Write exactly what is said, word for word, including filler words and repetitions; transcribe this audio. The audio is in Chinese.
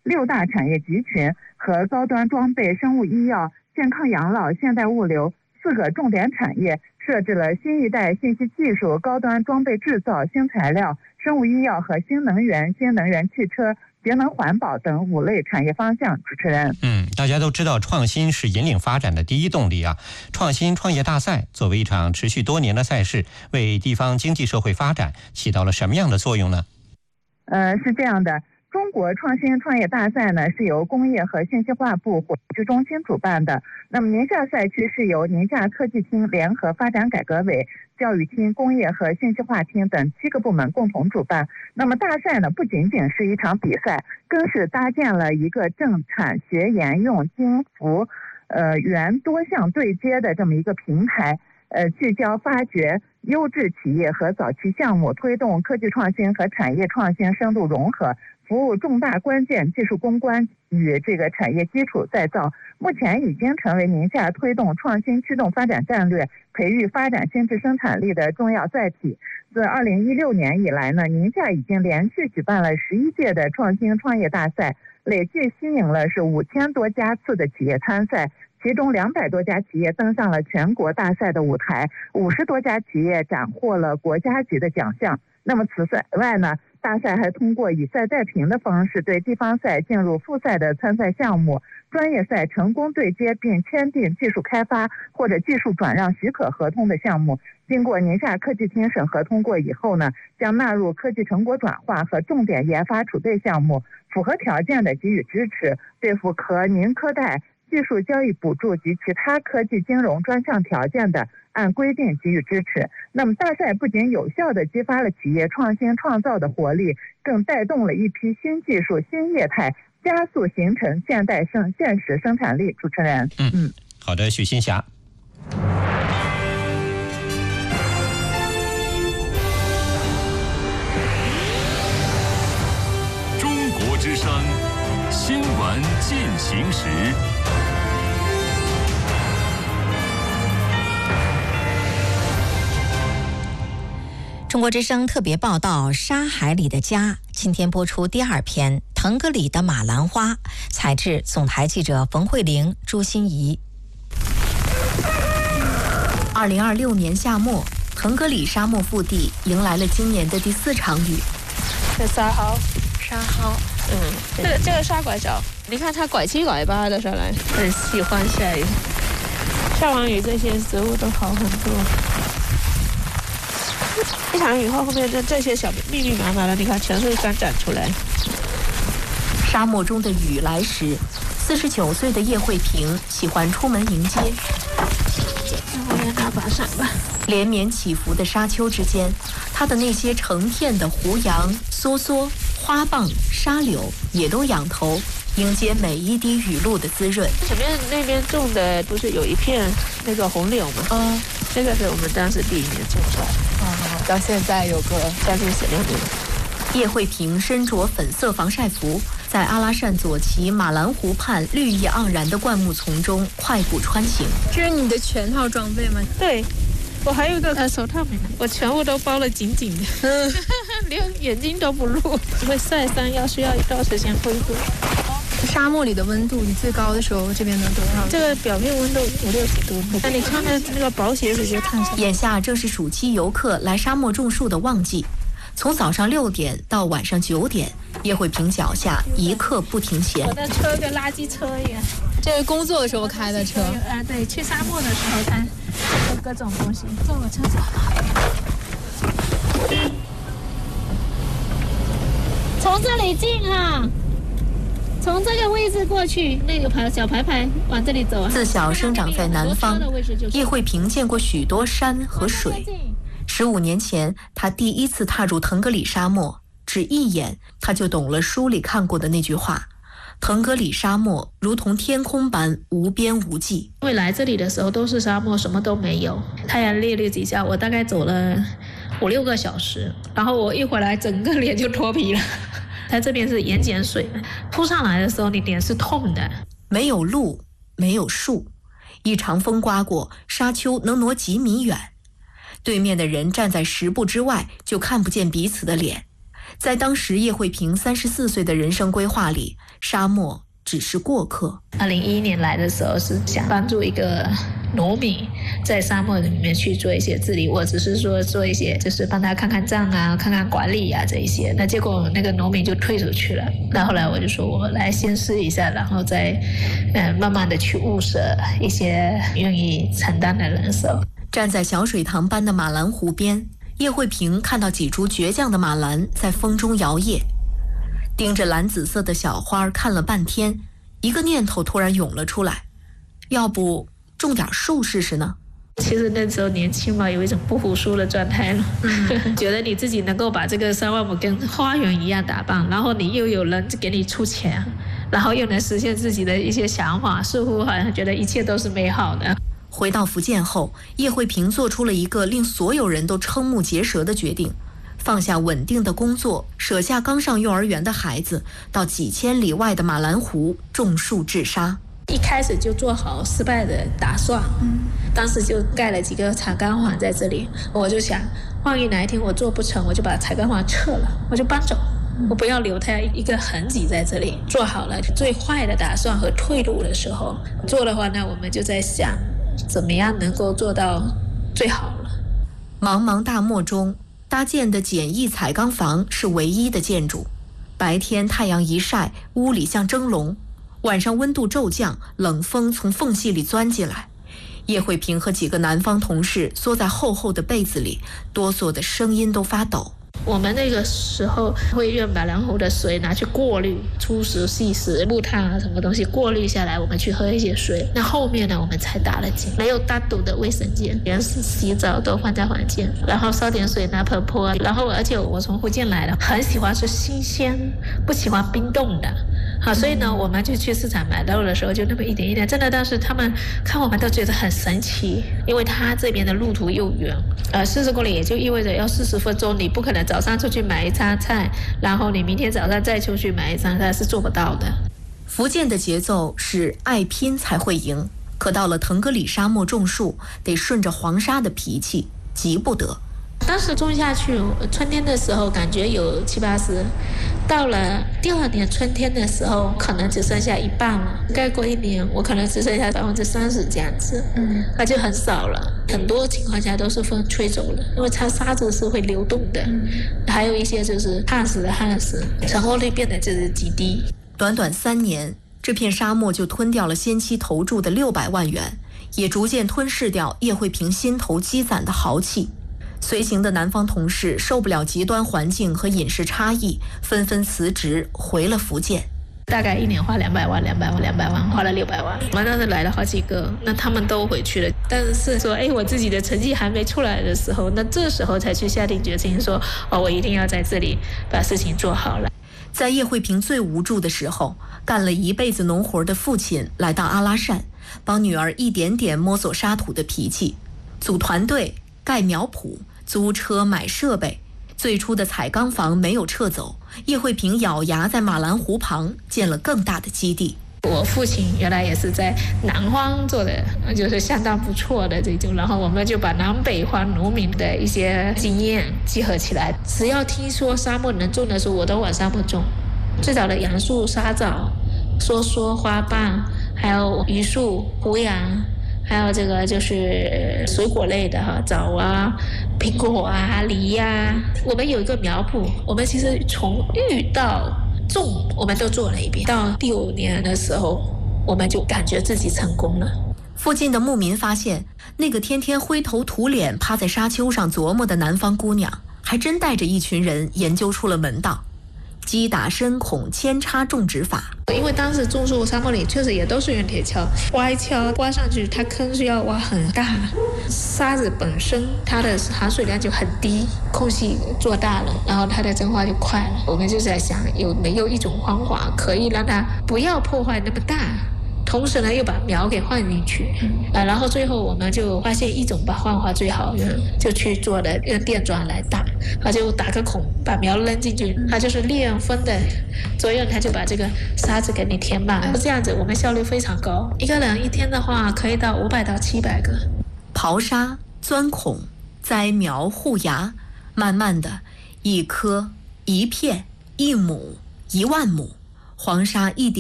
六大产业集群和高端装备、生物医药、健康养老、现代物流四个重点产业，设置了新一代信息技术、高端装备制造、新材料、生物医药和新能源、新能源汽车、节能环保等五类产业方向。主持人， 嗯，大家都知道，创新是引领发展的第一动力啊。创新创业大赛作为一场持续多年的赛事，为地方经济社会发展起到了什么样的作用呢？ 呃，是这样的。中国创新创业大赛呢是由工业和信息化部火炬中心主办的。那么宁夏赛区是由宁夏科技厅联合发展改革委、教育厅、工业和信息化厅等七个部门共同主办。那么大赛呢不仅仅是一场比赛，更是搭建了一个政产学研用经服呃原多项对接的这么一个平台。呃，聚焦发掘优质企业和早期项目，推动科技创新和产业创新深度融合，服务重大关键技术攻关与这个产业基础再造。目前已经成为宁夏推动创新驱动发展战略、培育发展新质生产力的重要载体。自二零一六年以来呢，宁夏已经连续举办了十一届的创新创业大赛，累计吸引了是五千多家次的企业参赛。其中两百多家企业登上了全国大赛的舞台，五十多家企业斩获了国家级的奖项。那么此外呢，大赛还通过以赛带评的方式，对地方赛进入复赛的参赛项目、专业赛成功对接并签订技术开发或者技术转让许可合同的项目，经过宁夏科技厅审核通过以后呢，将纳入科技成果转化和重点研发储备项目，符合条件的给予支持，对符合宁科贷技术交易补助及其他科技金融专项条件的，按规定给予支持。那么大赛不仅有效地激发了企业创新创造的活力，更带动了一批新技术、新业态，加速形成现代生现实生产力。主持人， 嗯嗯，好的，许新霞。 中国之声新闻进行时。 中国之声特别报道《沙海里的家》，今天播出第二篇《腾格里的马兰花》，采制总台记者冯慧玲、朱欣怡。 二零二六年夏末，腾格里沙漠腹地迎来了今年的第四场雨。 这沙蒿， 沙蒿， 嗯，这个这个沙拐角，你看它拐七拐八的下来，很喜欢下雨。下完雨，这些植物都好很多。一场雨后，后面的这些小密密麻麻的，你看全是干长出来。 沙漠中的雨来时，四十九岁的叶慧萍喜欢出门迎接。 我也拿把伞吧。 连绵起伏的沙丘之间，它的那些成片的胡杨、梭梭、花蚌、沙柳也都仰头迎接每一滴雨露的滋润。 前面那边种的不是有一片那个红柳吗？ 嗯， 这个是我们当时第一年种出来的。 哦，到现在有个将近十六年。 叶慧萍身着粉色防晒服，在阿拉善左旗马兰湖畔绿意盎然的灌木丛中快步穿行。 这是你的全套装备吗？ 对，我还有一个呃手套没拿，我全部都包得紧紧的，嗯，连眼睛都不露。会晒伤，要需要一段时间恢复。 沙漠里的温度，你最高的时候这边能多少？ 这个表面温度五六十度，那你穿的那个薄鞋子就烫伤。 眼下正是暑期游客来沙漠种树的旺季，从早上六点到晚上九点，叶慧萍脚下一刻不停歇。 我的车跟垃圾车一样。 这是工作的时候开的车啊？对，去沙漠的时候看各种东西，坐我车走。从这里进啊，从这个位置过去，那个牌小牌牌往这里走啊。 自小生长在南方，叶慧萍见过许多山和水。十五年前，她第一次踏入腾格里沙漠，只一眼，她就懂了书里看过的那句话：腾格里沙漠如同天空般无边无际。 因为来这里的时候都是沙漠，什么都没有，太阳烈烈几下，我大概走了五六个小时，然后我一回来，整个脸就脱皮了。它这边是盐碱水，扑上来的时候你脸是痛的。 没有路，没有树，一场风刮过，沙丘能挪几米远。对面的人站在十步之外，就看不见彼此的脸。 在当时叶惠平三十四岁的人生规划里，沙漠只是过客。 二零一一年来的时候是想帮助一个农民在沙漠里面去做一些治理，我只是说做一些就是帮他看看账啊，看看管理啊这一些。那结果那个农民就退出去了。那后来我就说我来先试一下，然后再呃慢慢的去物色一些愿意承担的人手。 站在小水塘般的马兰湖边，叶惠平看到几株倔强的马兰在风中摇曳，盯着蓝紫色的小花看了半天，一个念头突然涌了出来，要不种点树试试呢？ 其实那时候年轻嘛，有一种不服输的状态了，嗯、觉得你自己能够把这个三万亩跟花园一样打扮，然后你又有人给你出钱，然后又能实现自己的一些想法，似乎好像觉得一切都是美好的。 回到福建后，叶惠平做出了一个令所有人都瞠目结舌的决定，放下稳定的工作，舍下刚上幼儿园的孩子，到几千里外的马兰湖种树治沙。 一开始就做好失败的打算，嗯，当时就盖了几个彩钢环在这里，我就想，万一哪一天我做不成，我就把彩钢环撤了，我就搬走，我不要留它一个痕迹在这里。做好了最坏的打算和退路的时候，做的话呢，我们就在想，怎么样能够做到最好了。 茫茫大漠中，搭建的简易彩钢房是唯一的建筑。白天太阳一晒，屋里像蒸笼；晚上温度骤降，冷风从缝隙里钻进来。叶惠平和几个南方同事缩在厚厚的被子里，哆嗦的声音都发抖。 我们那个时候会用马兰湖的水拿去过滤粗石、细石、木炭啊，什么东西过滤下来，我们去喝一些水。那后面呢，我们才打了井，没有单独的卫生间，连洗澡都放在房间，然后烧点水拿盆泼。然后而且我从福建来的，很喜欢吃新鲜，不喜欢冰冻的。好，所以呢，我们就去市场买肉的时候，就那么一点一点，真的当时他们看我们都觉得很神奇，因为他这边的路途又远，呃，四十公里也就意味着要四十分钟，你不可能早上出去买一餐菜，然后你明天早上再出去买一餐菜，是做不到的。 福建的节奏是爱拼才会赢，可到了腾格里沙漠种树，得顺着黄沙的脾气，急不得。 当时种下去，春天的时候感觉有七八十，到了第二年春天的时候，可能只剩下一半了。再过一年，我可能只剩下百分之三十这样子，嗯，那就很少了。很多情况下都是风吹走了，因为它沙子是会流动的，嗯、还有一些就是旱死的旱死，成活率变得就是极低。 短短三年，这片沙漠就吞掉了先期投注的六百万元，也逐渐吞噬掉叶惠平心头积攒的豪气。随行的南方同事受不了极端环境和饮食差异，纷纷辞职回了福建。 大概一年花两百万，两百万，两百万，花了六百万。我们当时来了好几个，那他们都回去了。但是说，哎，我自己的成绩还没出来的时候，那这时候才去下定决心说，哦，我一定要在这里把事情做好了。 在叶惠平最无助的时候，干了一辈子农活的父亲来到阿拉善，帮女儿一点点摸索沙土的脾气，组团队，盖苗圃，租车买设备。最初的彩钢房没有撤走，叶惠平咬牙在马兰湖旁建了更大的基地。 我父亲原来也是在南方做的，就是相当不错的这种，然后我们就把南北方农民的一些经验集合起来，只要听说沙漠能种的时候，我都往沙漠种。最早的杨树、沙枣、梭梭、花瓣，还有榆树、胡杨，还有这个就是水果类的哈，枣啊、苹果啊、梨呀、啊。我们有一个苗圃，我们其实从育到种，我们都做了一遍。到第五年的时候，我们就感觉自己成功了。 附近的牧民发现，那个天天灰头土脸趴在沙丘上琢磨的南方姑娘，还真带着一群人研究出了门道。击打深孔扦插种植法， 因为当时种树沙漠里确实也都是用铁锹，挖一锹挖上去，它坑是要挖很大，沙子本身它的含水量就很低，空隙做大了，然后它的蒸发就快了。我们就在想，有没有一种方法可以让它不要破坏那么大，同时呢又把苗给放进去，啊，然后最后我们就发现一种把方法最好用，就去做的用电钻来打，它就打个孔，把苗扔进去，它就是利用风的作用，它就把这个沙子给你填满，这样子我们效率非常高，一个人一天的话可以到五百到七百个。 刨沙、钻孔、栽苗、护芽，慢慢的，一棵一片、一亩、一万亩，黄沙一点